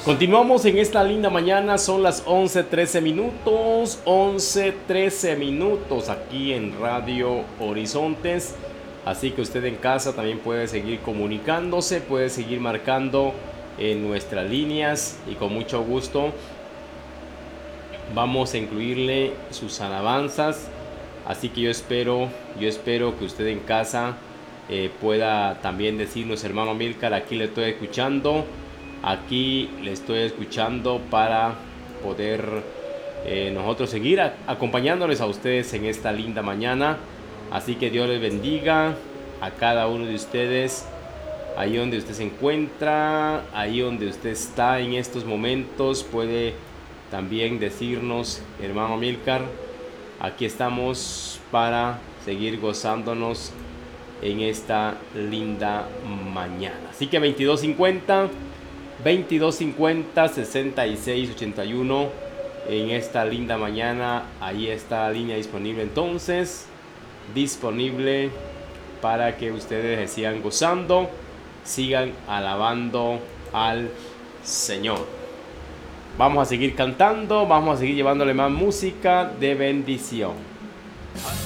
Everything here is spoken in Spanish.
Continuamos en esta linda mañana, son las 11:13 minutos, 11:13 minutos aquí en Radio Horizontes. Así que usted en casa también puede seguir comunicándose, puede seguir marcando en nuestras líneas y con mucho gusto vamos a incluirle sus alabanzas. Así que yo espero que usted en casa pueda también decirnos: hermano Milcar, aquí le estoy escuchando. Aquí le estoy escuchando para poder nosotros seguir acompañándoles a ustedes en esta linda mañana. Así que Dios les bendiga a cada uno de ustedes, ahí donde usted se encuentra, ahí donde usted está en estos momentos. Puede también decirnos: hermano Milcar, aquí estamos para seguir gozándonos en esta linda mañana. Así que 2250-6681 en esta linda mañana. Ahí está la línea disponible, entonces disponible para que ustedes se sigan gozando, sigan alabando al Señor. Vamos a seguir cantando, vamos a seguir llevándole más música de bendición.